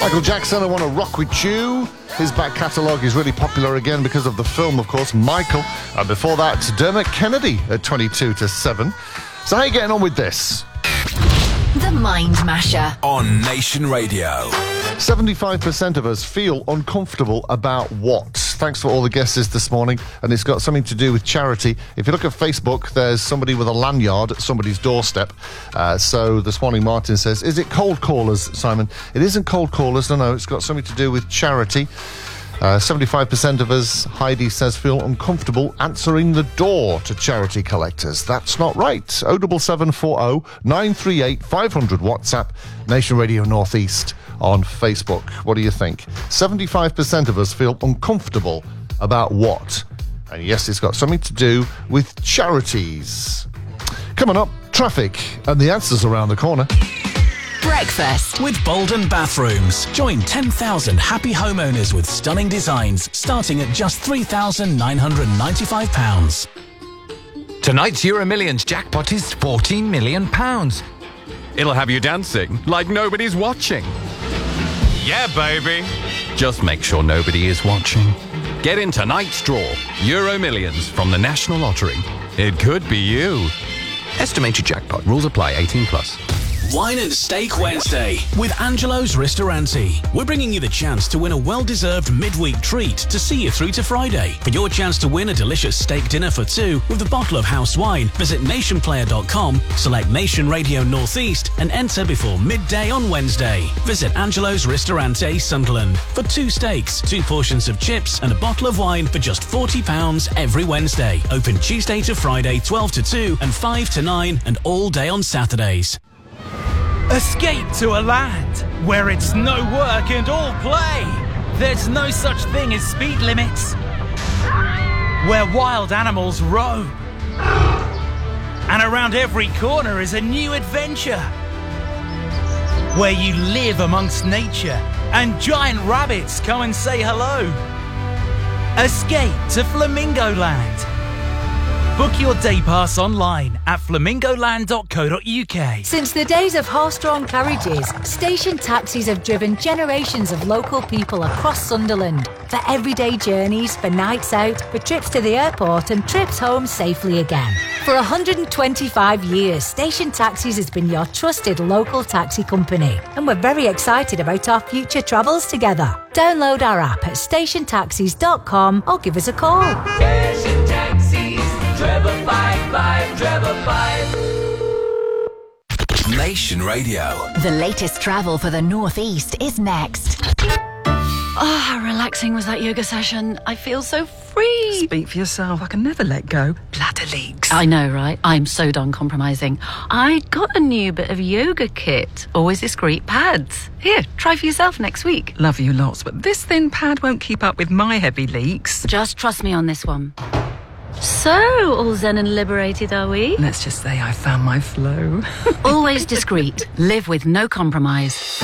Michael Jackson, I Want to Rock With You. His back catalogue is really popular again because of the film, of course, Michael. And before that, Dermot Kennedy at 22 to 7. So how are you getting on with this? The Mind Masher on Nation Radio. 75% of us feel uncomfortable about what? Thanks for all the guesses this morning, and it's got something to do with charity. If you look at Facebook, there's somebody with a lanyard at somebody's doorstep. So this morning, Martin says, is it cold callers, Simon? It isn't cold callers, no, it's got something to do with charity. 75% of us, Heidi says, feel uncomfortable answering the door to charity collectors. That's not right. 07740 938 500 WhatsApp, Nation Radio Northeast on Facebook. What do you think? 75% of us feel uncomfortable about what? And yes, it's got something to do with charities. Coming up, traffic, and the answers around the corner. Breakfast with Bolden Bathrooms. Join 10,000 happy homeowners with stunning designs starting at just £3,995. Tonight's Euro Millions jackpot is £14 million. It'll have you dancing like nobody's watching. Yeah, baby. Just make sure nobody is watching. Get in tonight's draw. Euro Millions from the National Lottery. It could be you. Estimated jackpot. Rules apply. 18+. Wine and Steak Wednesday with Angelo's Ristorante. We're bringing you the chance to win a well-deserved midweek treat to see you through to Friday. For your chance to win a delicious steak dinner for two with a bottle of house wine, visit nationplayer.com, select Nation Radio Northeast and enter before midday on Wednesday. Visit Angelo's Ristorante, Sunderland for 2 steaks, 2 portions of chips and a bottle of wine for just £40 every Wednesday. Open Tuesday to Friday 12 to 2 and 5 to 9 and all day on Saturdays. Escape to a land where it's no work and all play. There's no such thing as speed limits. Where wild animals roam. And around every corner is a new adventure. Where you live amongst nature and giant rabbits come and say hello. Escape to Flamingo Land. Book your day pass online at flamingoland.co.uk. Since the days of horse-drawn carriages, station taxis have driven generations of local people across Sunderland for everyday journeys, for nights out, for trips to the airport and trips home safely again. For 125 years, Station Taxis has been your trusted local taxi company, and we're very excited about our future travels together. Download our app at stationtaxis.com or give us a call. Station Taxis. Trevor 55, Trevor 5. Nation Radio. The latest travel for the Northeast is next. Oh, how relaxing was that yoga session. I feel so free. Speak for yourself. I can never let go. Bladder leaks. I know, right? I'm so done compromising. I got a new bit of yoga kit. Always discreet pads. Here, try for yourself next week. Love you lots, but this thin pad won't keep up with my heavy leaks. Just trust me on this one. So, all zen and liberated, are we? Let's just say I found my flow. Always discreet. Live with no compromise.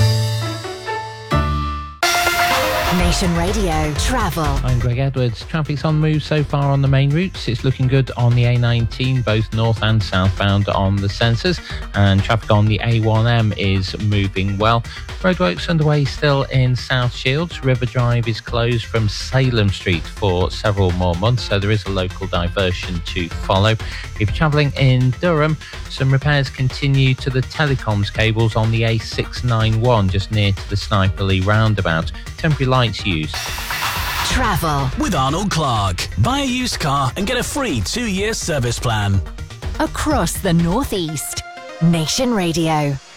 Nation Radio Travel. I'm Greg Edwards. Traffic's on the move so far on the main routes. It's looking good on the A19, both north and southbound on the sensors, and traffic on the A1M is moving well. Roadworks underway still in South Shields. River Drive is closed from Salem Street for several more months, so there is a local diversion to follow. If you're travelling in Durham, some repairs continue to the telecoms cables on the A691 just near to the Sniper Lee roundabout. Temporary lights used. Travel with Arnold Clark. Buy a used car and get a free 2-year service plan. across the Northeast. Nation Radio.